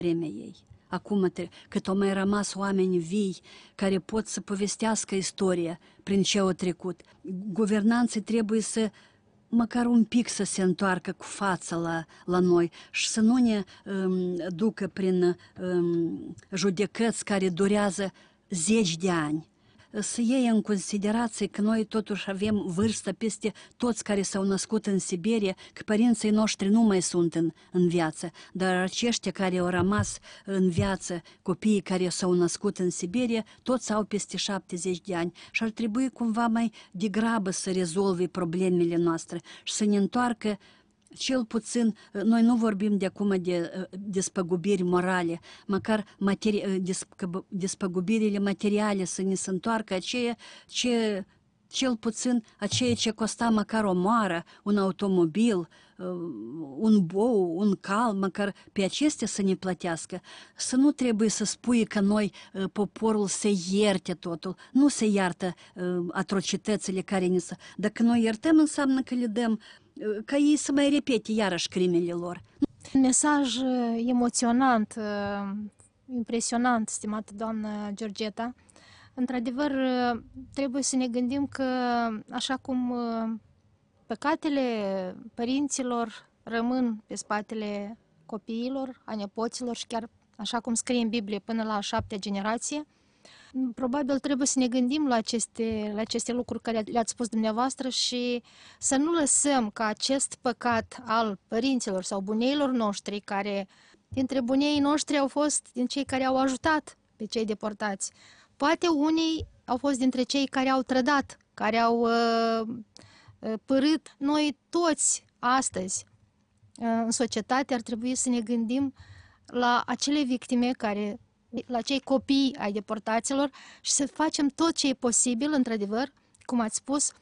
vremea ei. Acum, cât au mai rămas oameni vii care pot să povestească istoria prin ce au trecut, guvernanții trebuie să măcar un pic să se întoarcă cu fața la noi și să nu ne ducă prin judecăți care durează 10 de ani. Să iei în considerație că noi totuși avem vârstă peste toți care s-au născut în Siberia, că părinții noștri nu mai sunt în viață, dar aceștia care au rămas în viață, copiii care s-au născut în Siberia, toți au peste 70 de ani și ar trebui cumva mai degrabă să rezolve problemele noastre și să ne întoarcă. Cel puțin, noi nu vorbim de acum de despăgubiri morale, măcar despăgubirile materiale să ne se întoarcă cel puțin aceea ce costa măcar o moară, un automobil, un bou, un cal, măcar pe acestea să ne plătească. Să nu trebuie să spui că noi, poporul, se ierte totul. Nu se iartă atrocitățile care ne se... Dacă noi iertăm, înseamnă că le dăm ca ei să mai repete iarăși crimele lor. Un mesaj emoționant, impresionant, stimată doamnă Georgeta. Într-adevăr, trebuie să ne gândim că, așa cum păcatele părinților rămân pe spatele copiilor, a nepoților și chiar, așa cum scrie în Biblie, până la a 7-a generație, probabil trebuie să ne gândim la aceste lucruri care le-ați spus dumneavoastră și să nu lăsăm ca acest păcat al părinților sau buneilor noștri, care dintre buneii noștri au fost din cei care au ajutat pe cei deportați. Poate unii au fost dintre cei care au trădat, care au părât. Noi toți astăzi în societate ar trebui să ne gândim la acele victime la cei copii ai deportaților și să facem tot ce e posibil, într-adevăr, cum ați spus,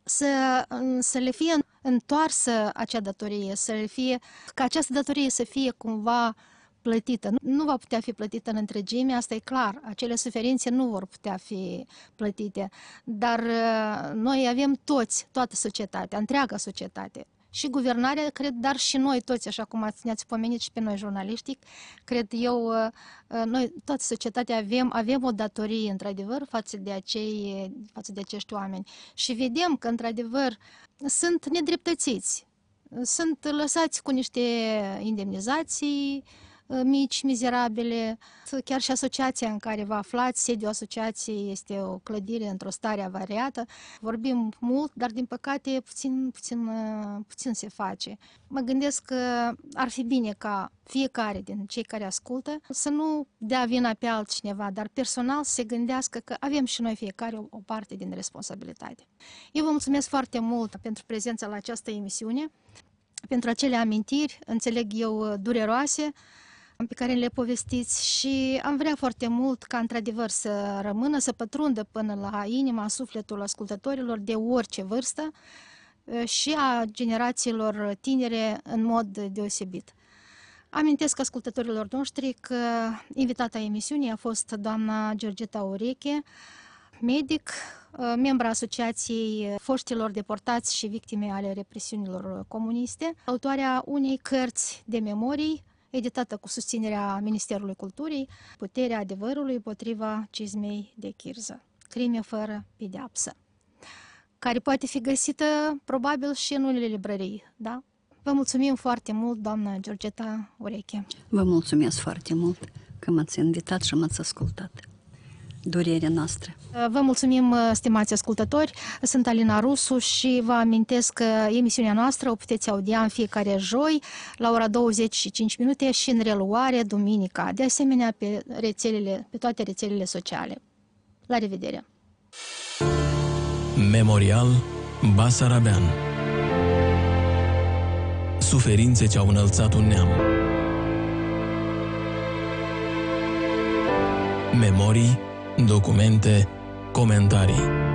să le fie întoarsă acea datorie, ca această datorie să fie cumva plătită. Nu va putea fi plătită în întregime, asta e clar. Acele suferințe nu vor putea fi plătite. Dar noi avem toată societatea, întreaga societate. Și guvernarea, cred, dar și noi toți, așa cum ne-ați pomenit și pe noi jurnaliștii, cred eu, noi, toată societatea avem o datorie, într-adevăr, față de acești oameni. Și vedem că, într-adevăr, sunt nedreptățiți, sunt lăsați cu niște indemnizații mici, mizerabile. Chiar și asociația în care vă aflați, sediul asociației este o clădire într-o stare avariată. Vorbim mult, dar din păcate puțin se face. Mă gândesc că ar fi bine ca fiecare din cei care ascultă să nu dea vina pe altcineva, dar personal să se gândească că avem și noi fiecare o parte din responsabilitate. Eu vă mulțumesc foarte mult pentru prezența la această emisiune, pentru acele amintiri, înțeleg eu, dureroase, pe care le povestiți și am vrea foarte mult ca într-adevăr să rămână, să pătrundă până la inima, sufletul ascultătorilor de orice vârstă și a generațiilor tinere în mod deosebit. Amintesc ascultătorilor noștri că invitata emisiunii a fost doamna Georgeta Ureche, medic, membra Asociației Foștilor Deportați și Victime ale Represiunilor Comuniste, autoarea unei cărți de memorii, editată cu susținerea Ministerului Culturii, Puterea adevărului împotriva cizmei de chirză, crime fără pedeapsă, care poate fi găsită probabil și în unele librării, da? Vă mulțumim foarte mult, doamna Georgeta Ureche. Vă mulțumesc foarte mult că m-ați invitat și m-ați ascultat durerea noastră. Vă mulțumim, stimați ascultători, sunt Alina Rusu și vă amintesc că emisiunea noastră o puteți audia în fiecare joi la ora 25 minute și în reluare duminica, de asemenea pe toate rețelele sociale. La revedere! Memorial Basarabean. Suferințe ce au înălțat un neam. Memorii, documente, comentarii.